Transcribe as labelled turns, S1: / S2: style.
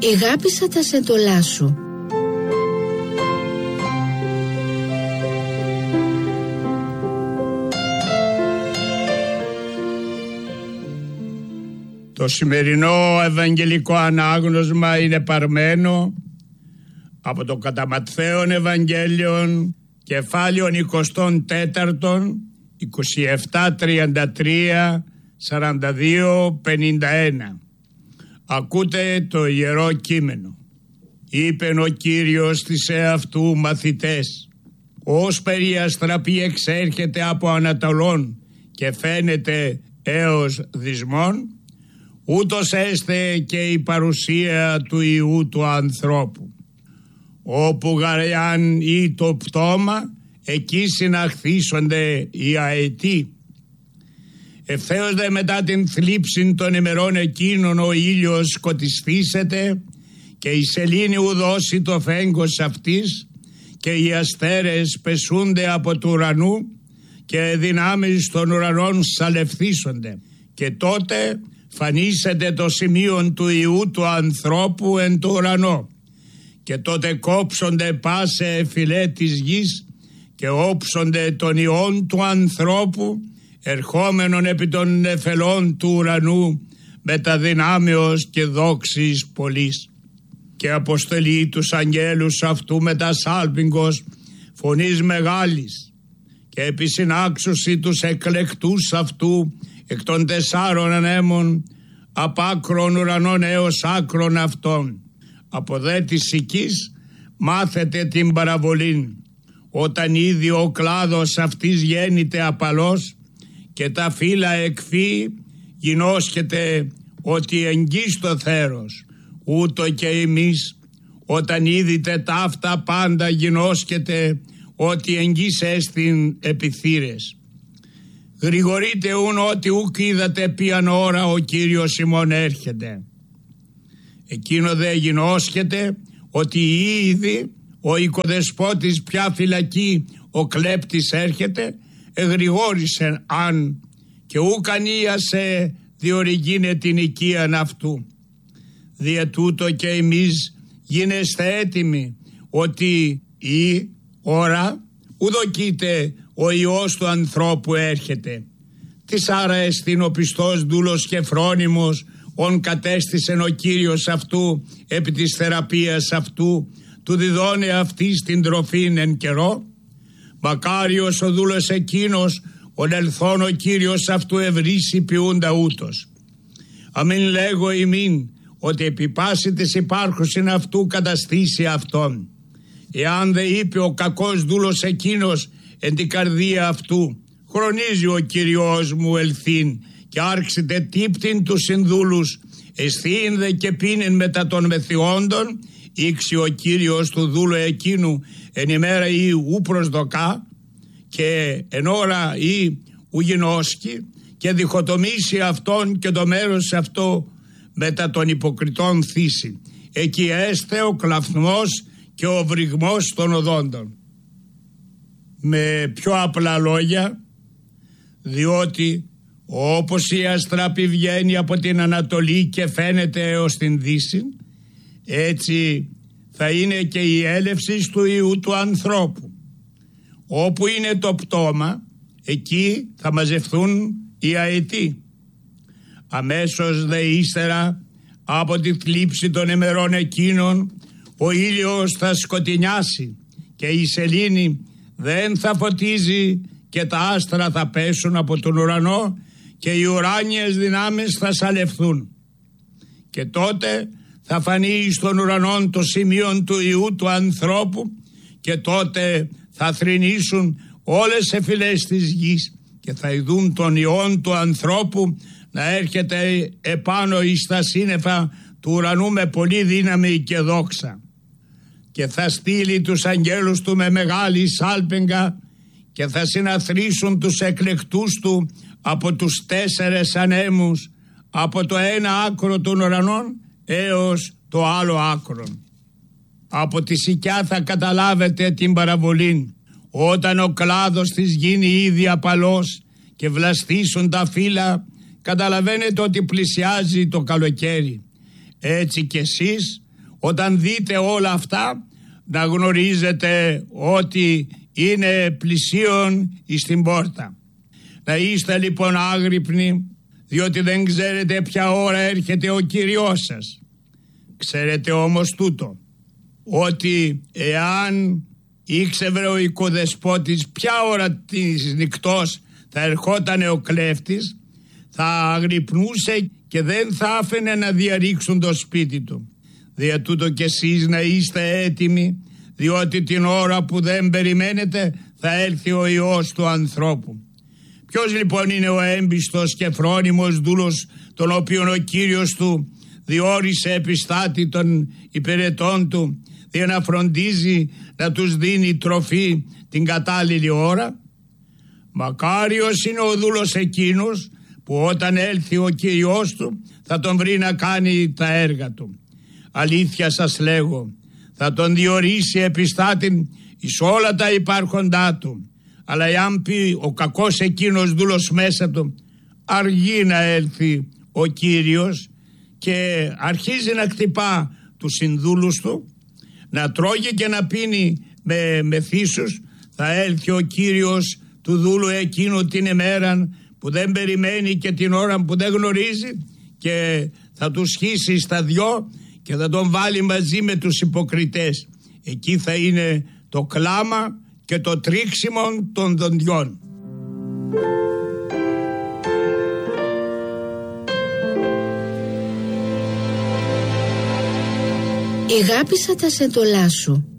S1: Εγάπησα τα σεντολά σου.
S2: Το σημερινό Ευαγγελικό ανάγνωσμα είναι παρμένο από το κατά Ματθαίον Ευαγγέλιον, κεφάλαιον 24, 27, 33, 42, 51. Ακούτε το Ιερό Κείμενο. Είπεν ο Κύριος στις εαυτού μαθητές, ως περιαστραπή εξέρχεται από Ανατολών και φαίνεται έως δυσμών, ούτως έστε και η παρουσία του Υιού του ανθρώπου. Όπου γαρεάν ή το πτώμα, εκεί συναχθήσονται οι αετοί. Ευθέως δε μετά την θλίψη των ημερών εκείνων ο ήλιος σκοτιστήσεται και η σελήνη ουδώσει το φέγγος αυτής και οι αστέρες πεσούνται από του ουρανού και δυνάμεις των ουρανών σαλευθήσονται, και τότε φανήσεται το σημείο του Υιού του ανθρώπου εν το ουρανό, και τότε κόψονται πάσε φυλέ της γης και όψονται των Υιών του ανθρώπου ερχόμενων επί των νεφελών του ουρανού με τα δυνάμεως και δόξης πολλής. Και αποστελεί τους αγγέλους αυτού με τα σάλπιγγος φωνής μεγάλης και επισυνάξουσι τους εκλεκτούς αυτού εκ των 4 ανέμων απ' άκρων ουρανών έως άκρων αυτών. Από δε της οικής μάθετε την παραβολήν. Όταν ήδη ο κλάδος αυτής γέννηται απαλός και τα φύλλα εκφύει, γινώσκεται ότι εγγύς το θέρος. Ούτω και εμείς όταν είδητε ταύτα πάντα γινώσκεται ότι εγγύς έστιν επιθύρες. Γρηγορείτε ούν ότι ουκ είδατε ποιαν ώρα ο Κύριος ημών έρχεται. Εκείνο δε γινώσκεται ότι ήδη ο οικοδεσπότης πια φυλακή ο κλέπτης έρχεται, εγρηγόρησε αν και ουκ ανίασε διορυγίνε την οικίαν αυτού. Δια τούτο και εμείς γίνεστε έτοιμοι ότι η ώρα ουδοκείται ο Υιός του ανθρώπου έρχεται. Της άρα εστίν ο πιστός δούλος και φρόνιμος ον κατέστησεν ο Κύριος αυτού επί της θεραπείας αυτού, του διδώνε αυτής την τροφήν εν καιρό. Μακάριος ο δούλος εκείνος ον ελθόν ο Κύριος αυτού ευρύσει ποιούντα ούτως. Αμήν λέγω ημίν ότι επί πάση της υπάρχουσιν αυτού καταστήσει αυτόν. Εάν δε είπε ο κακός δούλος εκείνος εν την καρδία αυτού, χρονίζει ο Κύριος μου ελθύν και άρχιτε τύπτην τους συνδούλους, εσθήν δε και πίνεν μετά των μεθυόντων, ήξει ο Κύριος του δούλου εκείνου εν ημέρα ή ου προσδοκά και εν ώρα ή ου γινώσκει, και διχοτομήσει αυτόν και το μέρος αυτό μετά των υποκριτών θύση. Εκεί έστε ο κλαφνός και ο βρυγμός των οδόντων. Με πιο απλά λόγια, διότι όπως η αστράπη βγαίνει από την Ανατολή και φαίνεται έως την Δύση, έτσι θα είναι και η έλευση του Υιού του ανθρώπου. Όπου είναι το πτώμα, εκεί θα μαζευθούν οι αετοί. Αμέσως δε ύστερα από τη θλίψη των ημερών εκείνων ο ήλιος θα σκοτεινιάσει και η σελήνη δεν θα φωτίζει και τα άστρα θα πέσουν από τον ουρανό και οι ουράνιες δυνάμεις θα σαλευθούν. Και τότε θα φανεί στον ουρανό το σημείο του Υιού του ανθρώπου και τότε θα θρηνήσουν όλες οι φυλές της γης και θα ειδούν τον Υιόν του ανθρώπου να έρχεται επάνω εις τα σύννεφα του ουρανού με πολύ δύναμη και δόξα. Και θα στείλει τους αγγέλους του με μεγάλη σάλπιγγα και θα συναθρήσουν τους εκλεκτούς του από τους 4 ανέμους, από το ένα άκρο των ουρανών έως το άλλο άκρο. Από τη σικιά θα καταλάβετε την παραβολή. Όταν ο κλάδος της γίνει ήδη απαλός και βλαστήσουν τα φύλλα, καταλαβαίνετε ότι πλησιάζει το καλοκαίρι. Έτσι κι εσείς Όταν δείτε όλα αυτά, να γνωρίζετε ότι είναι πλησίον εις την πόρτα. Να είστε λοιπόν άγρυπνοι, διότι δεν ξέρετε ποια ώρα έρχεται ο Κύριος σας. Ξέρετε όμως τούτο, ότι εάν ήξερε ο οικοδεσπότης ποια ώρα της νυκτός θα ερχόταν ο κλέφτης, θα αγρυπνούσε και δεν θα άφαινε να διαρρήξουν το σπίτι του. Δια τούτο και εσείς να είστε έτοιμοι, διότι την ώρα που δεν περιμένετε θα έρθει ο Υιός του ανθρώπου. Ποιος λοιπόν είναι ο έμπιστος και φρόνιμος δούλος, τον οποίον ο Κύριος του διόρισε επιστάτη των υπηρετών του, για να φροντίζει να τους δίνει τροφή την κατάλληλη ώρα? Μακάριος είναι ο δούλος εκείνος που όταν έλθει ο Κύριος του θα τον βρει να κάνει τα έργα του. Αλήθεια σας λέγω, θα τον διορίσει επιστάτη εις όλα τα υπάρχοντά του. Αλλά εάν πει ο κακός εκείνος δούλος μέσα του, αργεί να έλθει ο Κύριος, και αρχίζει να χτυπά τους συνδούλους του, να τρώγει και να πίνει με θύσους, θα έλθει ο Κύριος του δούλου εκείνου την ημέρα που δεν περιμένει και την ώρα που δεν γνωρίζει, και θα του σχίσει στα δυο και θα τον βάλει μαζί με τους υποκριτές. Εκεί θα είναι το κλάμα και το τρίξιμο των δοντιών.
S1: Ηγάπησα τα σεντολά σου.